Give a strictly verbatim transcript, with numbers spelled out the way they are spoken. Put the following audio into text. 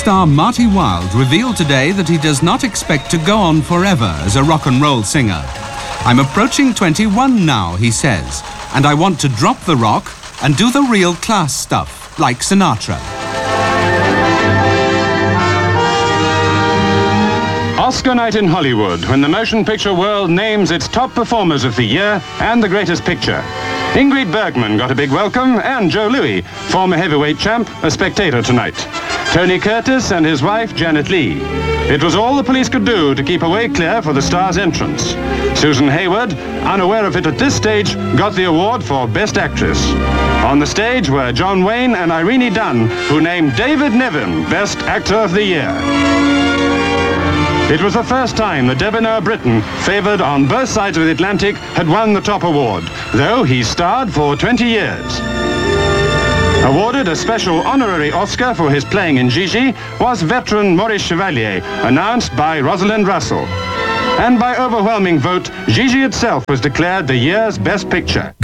star Marty Wilde revealed today that he does not expect to go on forever as a rock and roll singer. "I'm approaching twenty-one now," he says, "and I want to drop the rock and do the real class stuff, like Sinatra." Oscar night in Hollywood, when the motion picture world names its top performers of the year and the greatest picture. Ingrid Bergman got a big welcome, and Joe Louis, former heavyweight champ, a spectator tonight. Tony Curtis and his wife, Janet Leigh. It was all the police could do to keep a way clear for the star's entrance. Susan Hayward, unaware of it at this stage, got the award for Best Actress. On the stage were John Wayne and Irene Dunne, who named David Niven Best Actor of the Year. It was the first time that debonair Britain, favoured on both sides of the Atlantic, had won the top award, though he starred for twenty years. Awarded a special honorary Oscar for his playing in Gigi was veteran Maurice Chevalier, announced by Rosalind Russell. And by overwhelming vote, Gigi itself was declared the year's best picture.